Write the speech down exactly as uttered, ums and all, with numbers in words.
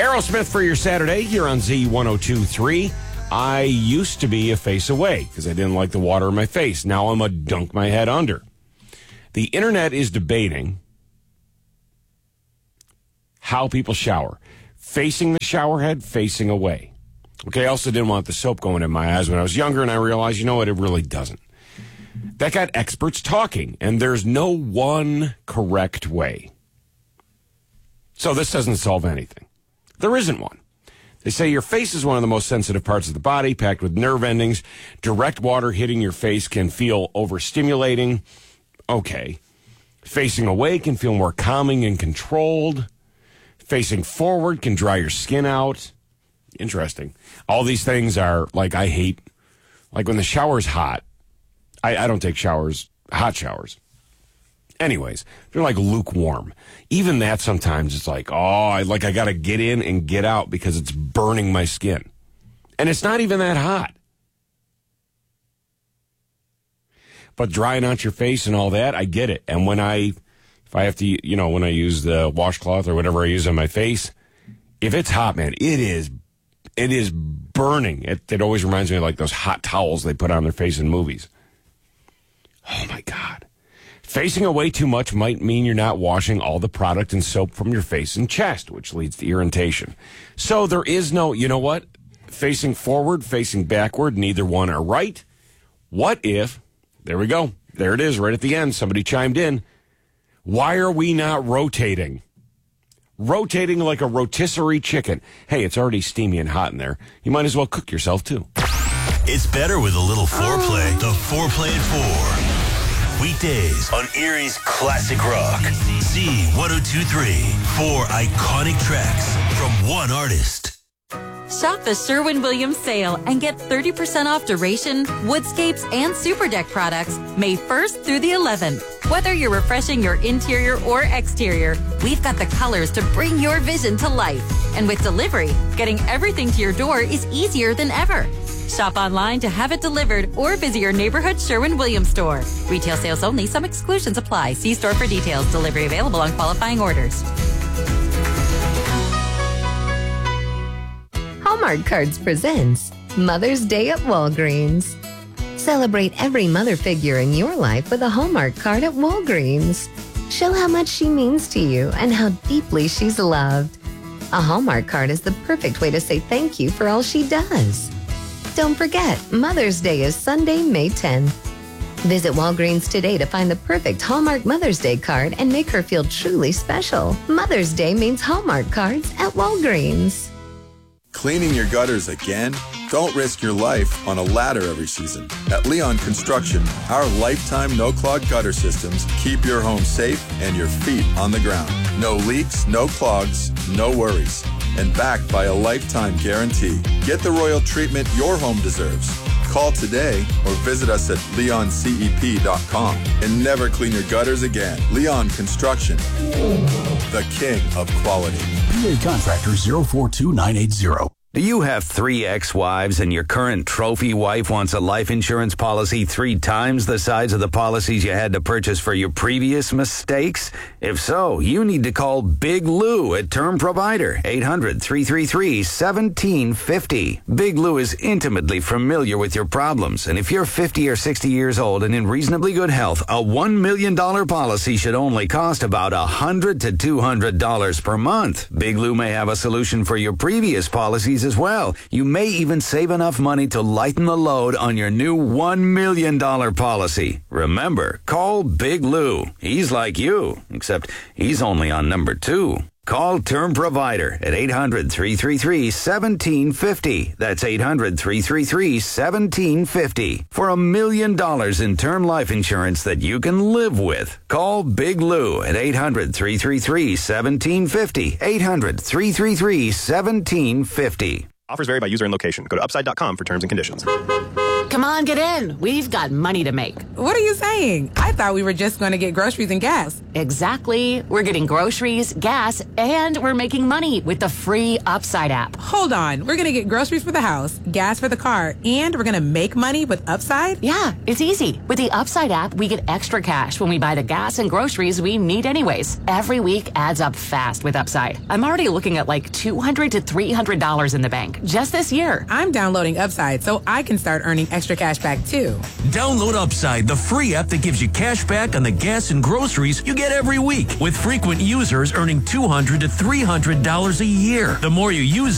Aerosmith for your Saturday here on Z ten twenty-three. I used to be a face away because I didn't like the water in my face. Now I'm a dunk my head under. The internet is debating how people shower. Facing the shower head, facing away. Okay, I also didn't want the soap going in my eyes when I was younger, and I realized, you know what, it really doesn't. That got experts talking, and there's no one correct way. So this doesn't solve anything. There isn't one. They say your face is one of the most sensitive parts of the body, packed with nerve endings. Direct water hitting your face can feel overstimulating. Okay. Facing away can feel more calming and controlled. Facing forward can dry your skin out. Interesting. All these things are, like, I hate, like when the shower's hot. I, I don't take showers, hot showers. Anyways, they're like lukewarm. Even that sometimes it's like, oh, I like I got to get in and get out because it's burning my skin. And it's not even that hot. But drying out your face and all that, I get it. And when I, if I have to, you know, when I use the washcloth or whatever I use on my face, if it's hot, man, it is, it is burning. It, it always reminds me of like those hot towels they put on their face in movies. Oh, my God. Facing away too much might mean you're not washing all the product and soap from your face and chest, which leads to irritation. So there is no, you know what? Facing forward, facing backward, neither one are right. What if, there we go, there it is right at the end, somebody chimed in. Why are we not rotating? Rotating like a rotisserie chicken. Hey, it's already steamy and hot in there. You might as well cook yourself, too. It's better with a little foreplay. The Foreplay at Four. Weekdays on Erie's Classic Rock. Z ten twenty-three. Four iconic tracks from one artist. Shop the Sherwin-Williams sale and get thirty percent off Duration, Woodscapes, and Super Deck products May first through the eleventh. Whether you're refreshing your interior or exterior, we've got the colors to bring your vision to life. And with delivery, getting everything to your door is easier than ever. Shop online to have it delivered or visit your neighborhood Sherwin-Williams store. Retail sales only. Some exclusions apply. See store for details. Delivery available on qualifying orders. Hallmark Cards presents Mother's Day at Walgreens. Celebrate every mother figure in your life with a Hallmark card at Walgreens. Show how much she means to you and how deeply she's loved. A Hallmark card is the perfect way to say thank you for all she does. Don't forget, Mother's Day is Sunday, May tenth. Visit Walgreens today to find the perfect Hallmark Mother's Day card and make her feel truly special. Mother's Day means Hallmark cards at Walgreens. Cleaning your gutters again? Don't risk your life on a ladder every season. At Leon Construction, our lifetime no-clog gutter systems keep your home safe and your feet on the ground. No leaks, no clogs, no worries. And backed by a lifetime guarantee. Get the royal treatment your home deserves. Call today or visit us at leon c e p dot com and never clean your gutters again. Leon Construction, the king of quality. P A Contractor zero four two nine eight zero. Do you have three ex-wives and your current trophy wife wants a life insurance policy three times the size of the policies you had to purchase for your previous mistakes? If so, you need to call Big Lou at Term Provider, eight hundred, three three three, one seven five zero. Big Lou is intimately familiar with your problems, and if you're fifty or sixty years old and in reasonably good health, a one million dollars policy should only cost about one hundred to two hundred dollars per month. Big Lou may have a solution for your previous policies as well. You may even save enough money to lighten the load on your new one million dollars policy. Remember, call Big Lou. He's like you, except he's only on number two. Call Term Provider at eight hundred, three three three, one seven five zero. That's eight hundred, three three three, one seven five zero. For a million dollars in term life insurance that you can live with. Call Big Lou at eight hundred, three three three, one seven five zero. eight hundred, three three three, one seven five zero. Offers vary by user and location. Go to upside dot com for terms and conditions. Come on, get in. We've got money to make. What are you saying? I thought we were just going to get groceries and gas. Exactly. We're getting groceries, gas, and we're making money with the free Upside app. Hold on. We're going to get groceries for the house, gas for the car, and we're going to make money with Upside? Yeah, it's easy. With the Upside app, we get extra cash when we buy the gas and groceries we need anyways. Every week adds up fast with Upside. I'm already looking at like two hundred to three hundred dollars in the bank just this year. I'm downloading Upside so I can start earning extra cash back too. Download Upside, the free app that gives you cash back on the gas and groceries you get every week, with frequent users earning two hundred to three hundred dollars a year. The more you use